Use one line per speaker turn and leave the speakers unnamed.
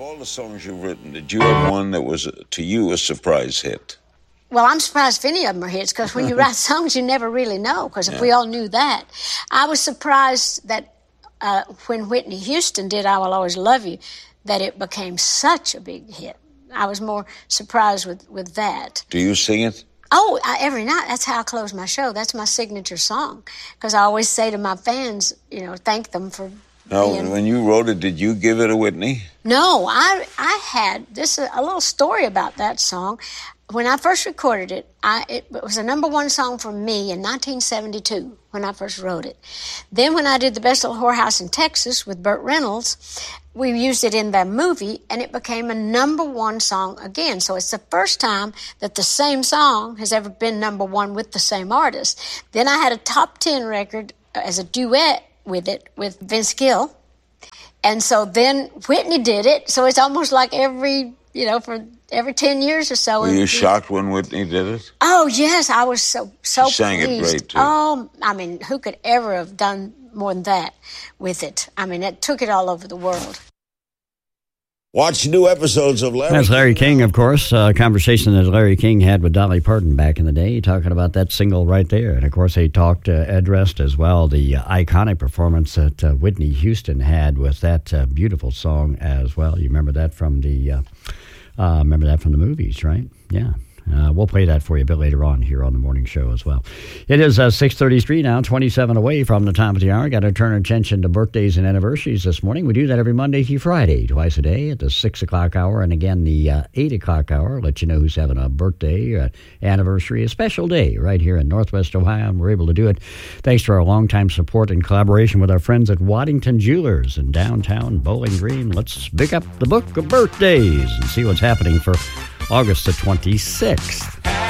All the songs you've written, did you have one that was, to you, a surprise hit?
Well, I'm surprised if any of them are hits, because when you write songs, you never really know, because if we all knew that. I was surprised that when Whitney Houston did I Will Always Love You, that it became such a big hit. I was more surprised with that.
Do you sing it?
Oh, every night. That's how I close my show. That's my signature song, because I always say to my fans, thank them for
when you wrote it, did you give it to Whitney?
No, I had a little story about that song. When I first recorded it, it was a number one song for me in 1972 when I first wrote it. Then when I did The Best Little Whorehouse in Texas with Burt Reynolds, we used it in that movie, and it became a number one song again. So it's the first time that the same song has ever been number one with the same artist. Then I had a top 10 record as a duet with it with Vince Gill. And so then Whitney did it. So it's almost like for every 10 years or so.
Were you shocked when Whitney did it?
Oh, yes. I was so
she sang
pleased.
It great, too.
Oh, who could ever have done more than that with it? It took it all over the world.
Watch new episodes of Larry.
That's Larry King, of course. A conversation that Larry King had with Dolly Parton back in the day, talking about that single right there. And, of course, they addressed as well the iconic performance that Whitney Houston had with that beautiful song as well. You remember that from the movies, right? Yeah. We'll play that for you a bit later on here on the morning show as well. It is 6:33 now, 27 away from the top of the hour. Got to turn our attention to birthdays and anniversaries this morning. We do that every Monday through Friday, twice a day at the 6 o'clock hour and again the 8 o'clock hour. Let you know who's having a birthday, anniversary, a special day right here in Northwest Ohio. And we're able to do it thanks to our longtime support and collaboration with our friends at Waddington Jewelers in downtown Bowling Green. Let's pick up the book of birthdays and see what's happening for August the 26th.